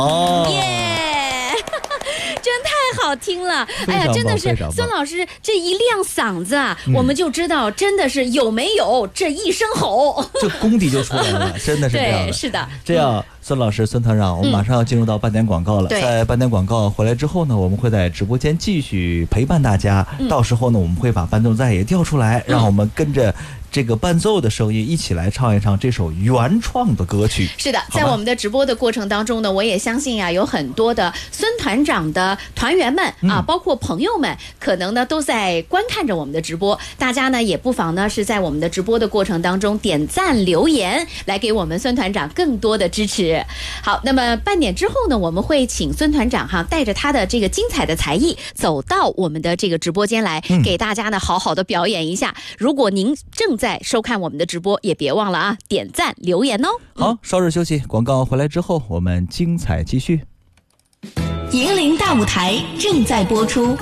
哦， 耶！真太好听了！哎呀，真的是孙老师这一亮嗓子啊，我们就知道真的是有没有这一声吼， 这功底就出来了，真的是这样的。 对，是的。 这样，孙老师、孙团长，我们马上要进入到半点广告了。在半点广告回来之后呢，我们会在直播间继续陪伴大家。到时候呢，我们会把伴奏带也调出来，让我们跟着这个伴奏的声音一起来唱一唱这首原创的歌曲。 是的，在我们的直播的过程当中呢，我也相信啊，有很多的孙团长的团员们啊，包括朋友们，可能呢都在观看着我们的直播。大家呢也不妨呢是在我们的直播的过程当中点赞留言，来给我们孙团长更多的支持。好，那么半点之后呢，我们会请孙团长带着他的这个精彩的才艺走到我们的这个直播间来，给大家呢好好的表演一下。如果您正在收看我们的直播，也别忘了啊，点赞留言哦。 好，稍事休息，广告回来之后，我们精彩继续。 银铃大舞台正在播出。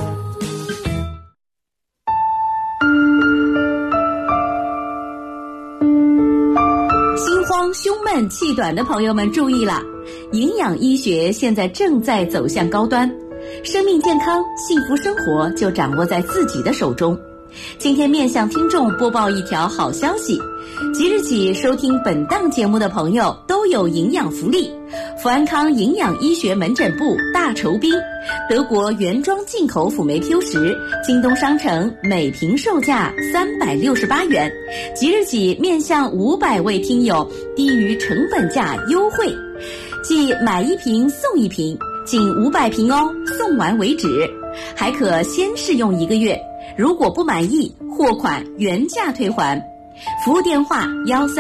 心慌、胸闷、气短的朋友们注意了，营养医学现在正在走向高端，生命健康、幸福生活就掌握在自己的手中。今天面向听众播报一条好消息，即日起收听本档节目的朋友都有营养福利。福安康营养医学门诊部大酬宾，德国原装进口辅酶 Q10，京东商城每瓶售价368元，即日起面向500位听友低于成本价优惠，即买一瓶送一瓶，仅500瓶哦，送完为止，还可先试用1个月。如果不满意，货款原价退还。服务电话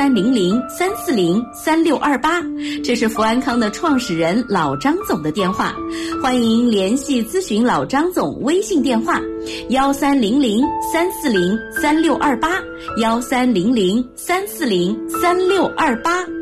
1300-340-3628，这是福安康的创始人老张总的电话，欢迎联系咨询老张总微信电话1300-340-3628，1300-340-3628。